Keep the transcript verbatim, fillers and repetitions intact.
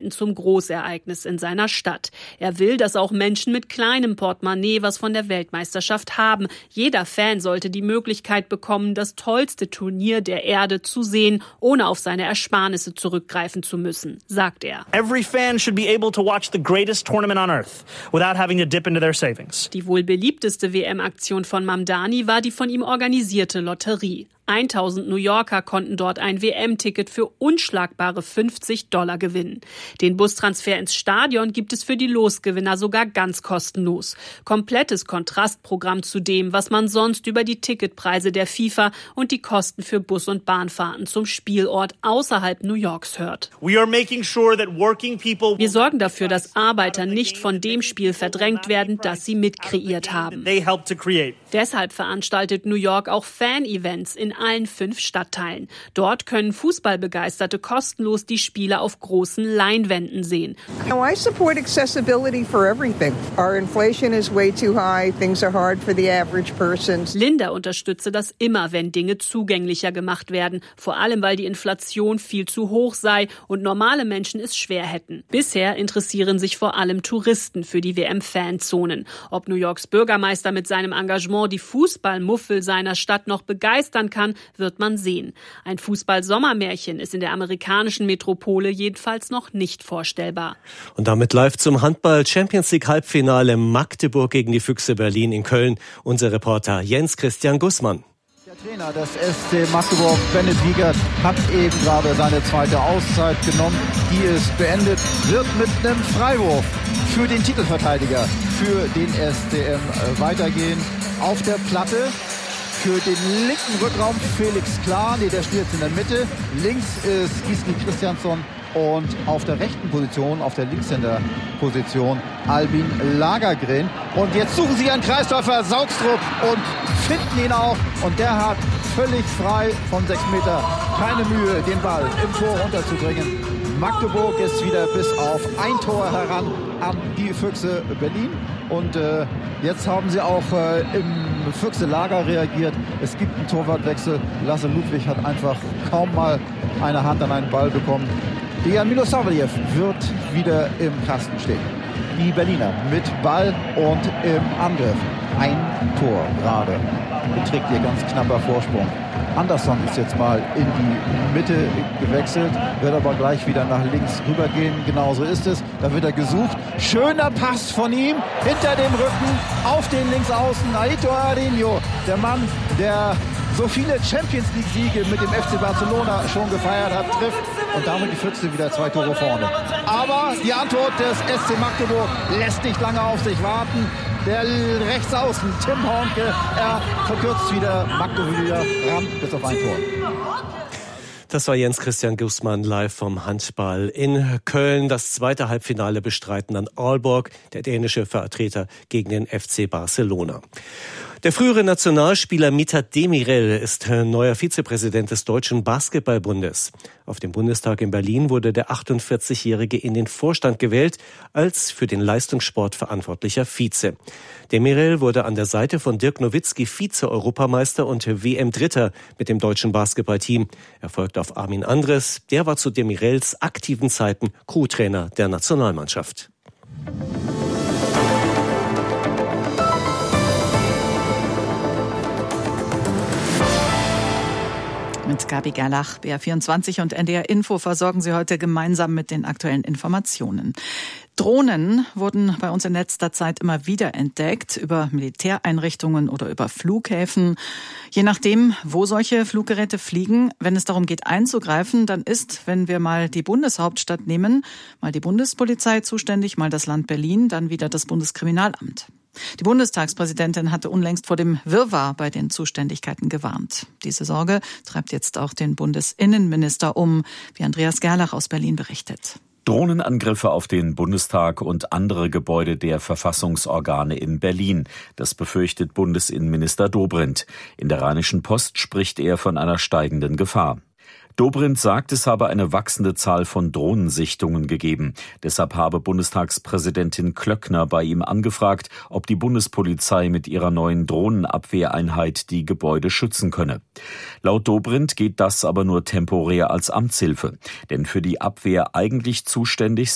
Leinwänden zum Großereignis in seiner Stadt. Er will, dass auch Menschen mit kleinem Portemonnaie was von der Weltmeisterschaft haben. Jeder Fan sollte die Möglichkeit bekommen, das tollste Turnier der Erde zu sehen, ohne auf seine Ersparnisse zurückgreifen zu müssen, sagt er. Every fan should be able to watch the greatest tournament on earth without having to dip into their savings. Die wohl beliebteste W M-Aktion von Mamdani war die von ihm organisierte Lotterie. tausend New Yorker konnten dort ein W M-Ticket für unschlagbare fünfzig Dollar gewinnen. Den Bustransfer ins Stadion gibt es für die Losgewinner sogar ganz kostenlos. Komplettes Kontrastprogramm zu dem, was man sonst über die Ticketpreise der FIFA und die Kosten für Bus- und Bahnfahrten zum Spielort außerhalb New Yorks hört. We are making sure that working people Wir sorgen dafür, dass Arbeiter nicht von dem Spiel verdrängt werden, das sie mitkreiert haben. they help to create. Deshalb veranstaltet New York auch Fan-Events in allen fünf Stadtteilen. Dort können Fußballbegeisterte kostenlos die Spiele auf großen Leinwänden sehen. Now, I support accessibility for everything. Our inflation is way too high. Things are hard for the average person. Linda unterstütze das immer, wenn Dinge zugänglicher gemacht werden. Vor allem, weil die Inflation viel zu hoch sei und normale Menschen es schwer hätten. Bisher interessieren sich vor allem Touristen für die W M-Fanzonen. Ob New Yorks Bürgermeister mit seinem Engagement die Fußballmuffel seiner Stadt noch begeistern kann, wird man sehen. Ein Fußball-Sommermärchen ist in der amerikanischen Metropole jedenfalls noch nicht vorstellbar. Und damit live zum Handball-Champions-League-Halbfinale Magdeburg gegen die Füchse Berlin in Köln. Unser Reporter Jens Christian Gussmann. Der Trainer des S C Magdeburg, Bennett Wiegert, hat eben gerade seine zweite Auszeit genommen. Die ist beendet, wird mit einem Freiwurf für den Titelverteidiger, für den S C M weitergehen. Auf der Platte für den linken Rückraum Felix Klar, nee, der spielt jetzt in der Mitte. Links ist Gisli Christiansson und auf der rechten Position, auf der Linkshänder-Position Albin Lagergren. Und jetzt suchen sie einen Kreisläufer, Saugstrup, und finden ihn auch. Und der hat völlig frei von sechs Meter keine Mühe, den Ball im Tor runterzubringen. Magdeburg ist wieder bis auf ein Tor heran an die Füchse Berlin. Und äh, jetzt haben sie auch äh, im Füchse-Lager reagiert. Es gibt einen Torwartwechsel. Lasse Ludwig hat einfach kaum mal eine Hand an einen Ball bekommen. Dejan Milosavljev wird wieder im Kasten stehen. Die Berliner mit Ball und im Angriff. Ein Tor gerade beträgt ihr ganz knapper Vorsprung. Andersson ist jetzt mal in die Mitte gewechselt, wird aber gleich wieder nach links rübergehen. Genauso ist es. Da wird er gesucht. Schöner Pass von ihm hinter dem Rücken auf den Linksaußen. Aito Arinho, der Mann, der so viele Champions-League-Siege mit dem F C Barcelona schon gefeiert hat, trifft. Und damit die Füchse wieder zwei Tore vorne. Aber die Antwort des S C Magdeburg lässt nicht lange auf sich warten. Der Rechtsaußen, Tim Hornke, er verkürzt wieder, Magdeburg wieder ran bis auf ein Tor. Das war Jens Christian Gussmann live vom Handball in Köln. Das zweite Halbfinale bestreiten dann Aalborg, der dänische Vertreter, gegen den F C Barcelona. Der frühere Nationalspieler Mithat Demirel ist neuer Vizepräsident des Deutschen Basketballbundes. Auf dem Bundestag in Berlin wurde der achtundvierzigjährige in den Vorstand gewählt als für den Leistungssport verantwortlicher Vize. Demirel wurde an der Seite von Dirk Nowitzki Vize-Europameister und W M-Dritter mit dem deutschen Basketballteam. Er folgt auf Armin Andres. Der war zu Demirels aktiven Zeiten Co-Trainer der Nationalmannschaft. Mit Gabi Gerlach, B R vierundzwanzig und N D R Info versorgen Sie heute gemeinsam mit den aktuellen Informationen. Drohnen wurden bei uns in letzter Zeit immer wieder entdeckt, über Militäreinrichtungen oder über Flughäfen. Je nachdem, wo solche Fluggeräte fliegen, wenn es darum geht einzugreifen, dann ist, wenn wir mal die Bundeshauptstadt nehmen, mal die Bundespolizei zuständig, mal das Land Berlin, dann wieder das Bundeskriminalamt. Die Bundestagspräsidentin hatte unlängst vor dem Wirrwarr bei den Zuständigkeiten gewarnt. Diese Sorge treibt jetzt auch den Bundesinnenminister um, wie Andreas Gerlach aus Berlin berichtet. Drohnenangriffe auf den Bundestag und andere Gebäude der Verfassungsorgane in Berlin. Das befürchtet Bundesinnenminister Dobrindt. In der Rheinischen Post spricht er von einer steigenden Gefahr. Dobrindt sagt, es habe eine wachsende Zahl von Drohnensichtungen gegeben. Deshalb habe Bundestagspräsidentin Klöckner bei ihm angefragt, ob die Bundespolizei mit ihrer neuen Drohnenabwehreinheit die Gebäude schützen könne. Laut Dobrindt geht das aber nur temporär als Amtshilfe. Denn für die Abwehr eigentlich zuständig